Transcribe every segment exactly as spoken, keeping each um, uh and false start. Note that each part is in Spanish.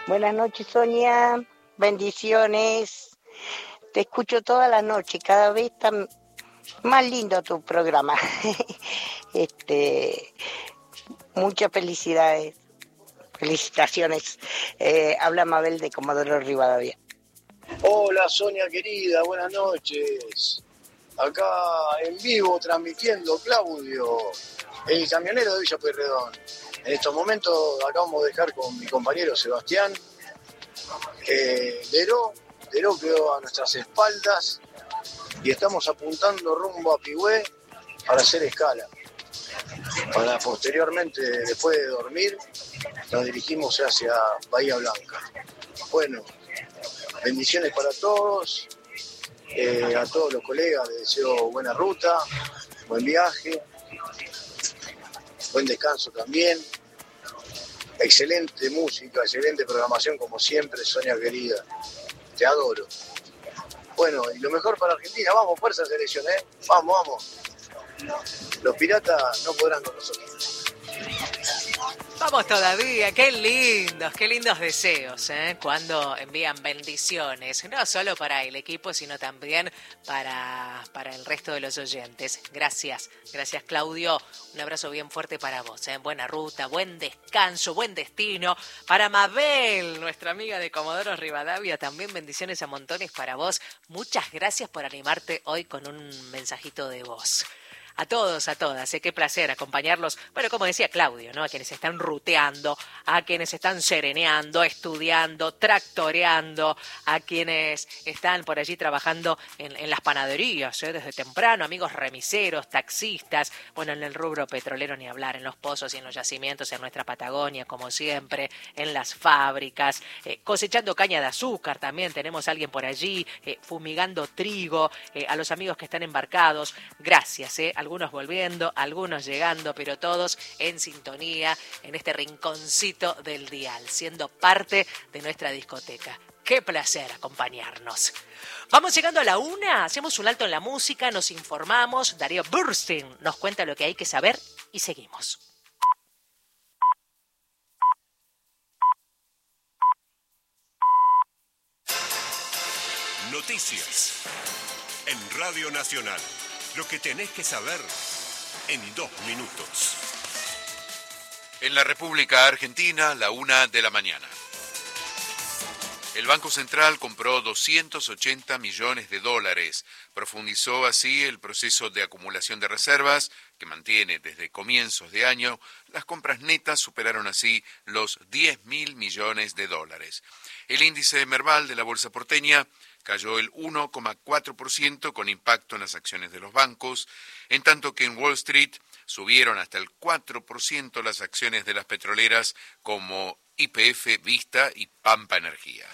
Buenas noches, Sonia. Bendiciones. Te escucho toda la noche. Cada vez está más lindo tu programa. este, muchas felicidades. Felicitaciones. Eh, habla Mabel de Comodoro Rivadavia. Hola, Sonia querida. Buenas noches. Acá en vivo transmitiendo Claudio, el camionero de Villa Pueyrredón. En estos momentos acabamos de dejar con mi compañero Sebastián. Eh, Deró, Deró quedó a nuestras espaldas y estamos apuntando rumbo a Pigüé para hacer escala. Para posteriormente, después de dormir, nos dirigimos hacia Bahía Blanca. Bueno, bendiciones para todos, eh, a todos los colegas les deseo buena ruta, buen viaje, buen descanso también. Excelente música, excelente programación como siempre, Sonia querida. Te adoro. Bueno, y lo mejor para Argentina. Vamos, fuerza selección, ¿eh? Vamos, vamos. Los piratas no podrán con nosotros. Vamos todavía, qué lindos, qué lindos deseos, ¿eh? Cuando envían bendiciones, no solo para el equipo, sino también para, para el resto de los oyentes. Gracias, gracias Claudio, un abrazo bien fuerte para vos, ¿eh? Buena ruta, buen descanso, buen destino. Para Mabel, nuestra amiga de Comodoro Rivadavia, también bendiciones a montones para vos. Muchas gracias por animarte hoy con un mensajito de voz. A todos, a todas, ¿eh? Qué placer acompañarlos, bueno, como decía Claudio, ¿no? A quienes están ruteando, a quienes están sereneando, estudiando, tractoreando, a quienes están por allí trabajando en, en las panaderías, ¿eh? Desde temprano, amigos remiseros, taxistas, bueno, en el rubro petrolero ni hablar, en los pozos y en los yacimientos, en nuestra Patagonia, como siempre, en las fábricas, eh, cosechando caña de azúcar también, tenemos a alguien por allí, eh, fumigando trigo, eh, a los amigos que están embarcados, gracias, ¿eh? Algunos volviendo, algunos llegando, pero todos en sintonía en este rinconcito del dial, siendo parte de nuestra discoteca. Qué placer acompañarnos. Vamos llegando a la una, hacemos un alto en la música, nos informamos, Darío Burstein nos cuenta lo que hay que saber y seguimos. Noticias en Radio Nacional. Lo que tenés que saber en dos minutos. En la República Argentina, la una de la mañana. El Banco Central compró doscientos ochenta millones de dólares. Profundizó así el proceso de acumulación de reservas, que mantiene desde comienzos de año. Las compras netas superaron así los diez mil millones de dólares. El índice Merval de la Bolsa porteña cayó el uno coma cuatro por ciento con impacto en las acciones de los bancos, en tanto que en Wall Street subieron hasta el cuatro por ciento las acciones de las petroleras como Y P F, Vista y Pampa Energía.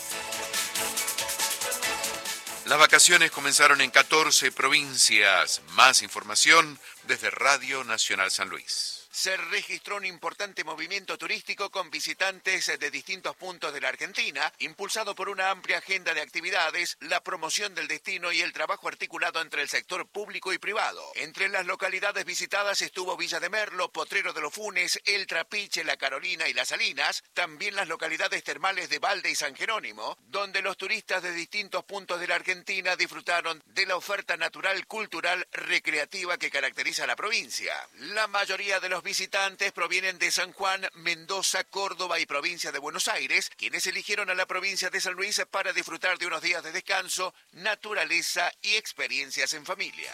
Las vacaciones comenzaron en catorce provincias. Más información desde Radio Nacional San Luis. Se registró un importante movimiento turístico con visitantes de distintos puntos de la Argentina, impulsado por una amplia agenda de actividades, la promoción del destino y el trabajo articulado entre el sector público y privado. Entre las localidades visitadas estuvo Villa de Merlo, Potrero de los Funes, El Trapiche, La Carolina y Las Salinas, también las localidades termales de Valde y San Jerónimo, donde los turistas de distintos puntos de la Argentina disfrutaron de la oferta natural, cultural, recreativa que caracteriza a la provincia. La mayoría de los visitantes provienen de San Juan, Mendoza, Córdoba y provincia de Buenos Aires, quienes eligieron a la provincia de San Luis para disfrutar de unos días de descanso, naturaleza y experiencias en familia.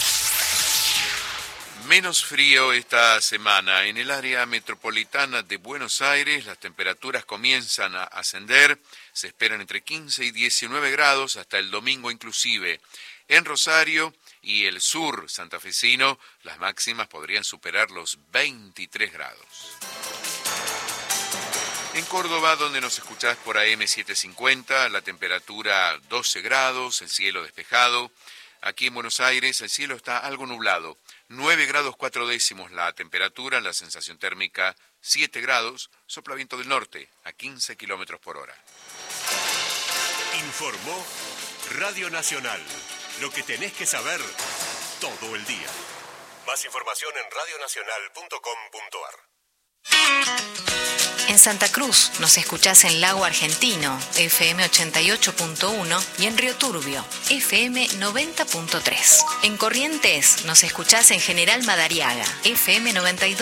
Menos frío esta semana. En el área metropolitana de Buenos Aires las temperaturas comienzan a ascender. Se esperan entre quince y diecinueve grados hasta el domingo inclusive. En Rosario y el sur santafesino, las máximas podrían superar los veintitrés grados. En Córdoba, donde nos escuchás por A M setecientos cincuenta, la temperatura doce grados, el cielo despejado. Aquí en Buenos Aires el cielo está algo nublado, nueve grados cuatro décimos la temperatura, la sensación térmica siete grados, sopla viento del norte a quince kilómetros por hora. Informó Radio Nacional. Lo que tenés que saber todo el día. Más información en radio nacional punto com punto a r. En Santa Cruz nos escuchás en Lago Argentino, F M ochenta y ocho punto uno, y en Río Turbio, F M noventa punto tres. En Corrientes nos escuchás en General Madariaga, F M noventa y dos.